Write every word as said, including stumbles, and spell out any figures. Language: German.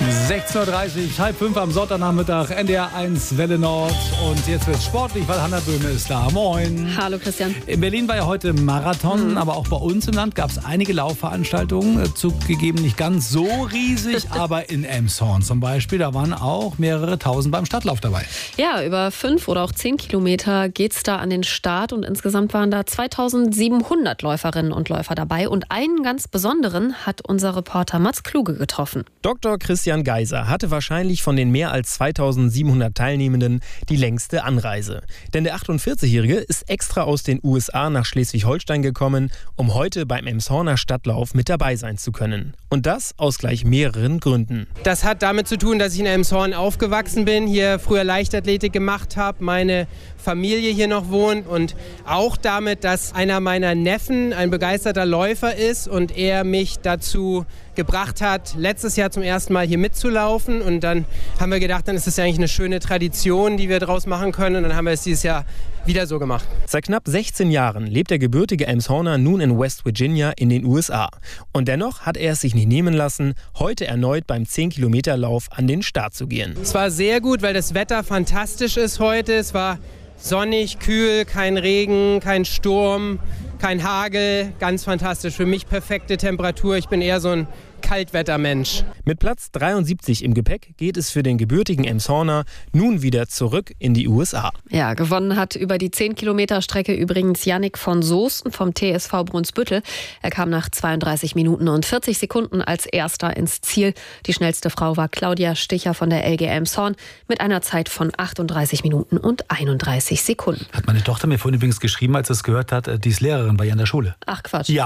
sechzehn Uhr dreißig, halb fünf am Sonntagnachmittag, N D R eins Welle Nord. Und jetzt wird es sportlich, weil Hanna Böhme ist da. Moin. Hallo Christian. In Berlin war ja heute Marathon, mhm. aber auch bei uns im Land gab es einige Laufveranstaltungen. Zugegeben nicht ganz so riesig, aber in Elmshorn zum Beispiel, da waren auch mehrere Tausend beim Stadtlauf dabei. Ja, über fünf oder auch zehn Kilometer geht es da an den Start und insgesamt waren da zweitausendsiebenhundert Läuferinnen und Läufer dabei. Und einen ganz besonderen hat unser Reporter Mats Kluge getroffen. Doktor Christian Geiser hatte wahrscheinlich von den mehr als zweitausendsiebenhundert Teilnehmenden die längste Anreise. Denn der achtundvierzigjährige ist extra aus den U S A nach Schleswig-Holstein gekommen, um heute beim Elmshorner Stadtlauf mit dabei sein zu können. Und das aus gleich mehreren Gründen. Das hat damit zu tun, dass ich in Elmshorn aufgewachsen bin, hier früher Leichtathletik gemacht habe, meine Familie hier noch wohnt und auch damit, dass einer meiner Neffen ein begeisterter Läufer ist und er mich dazu gebracht hat, letztes Jahr zum ersten Mal hier mitzulaufen. Und dann haben wir gedacht, dann ist es ja eigentlich eine schöne Tradition, die wir daraus machen können. Und dann haben wir es dieses Jahr wieder so gemacht. Seit knapp sechzehn Jahren lebt der gebürtige Elmshorner nun in West Virginia in den U S A. Und dennoch hat er es sich nicht nehmen lassen, heute erneut beim zehn Kilometer Lauf an den Start zu gehen. Es war sehr gut, weil das Wetter fantastisch ist heute. Es war sonnig, kühl, kein Regen, kein Sturm, kein Hagel. Ganz fantastisch. Für mich perfekte Temperatur. Ich bin eher so ein Kaltwettermensch. Mit Platz dreiundsiebzig im Gepäck geht es für den gebürtigen Elmshorner nun wieder zurück in die U S A. Ja, gewonnen hat über die zehn Kilometer Strecke übrigens Yannick von Soesten vom T S V Brunsbüttel. Er kam nach zweiunddreißig Minuten und vierzig Sekunden als Erster ins Ziel. Die schnellste Frau war Claudia Sticher von der L G Elmshorn mit einer Zeit von achtunddreißig Minuten und einunddreißig Sekunden. Hat meine Tochter mir vorhin übrigens geschrieben, als sie es gehört hat, die ist Lehrerin bei ihr an der Schule. Ach Quatsch. Ja.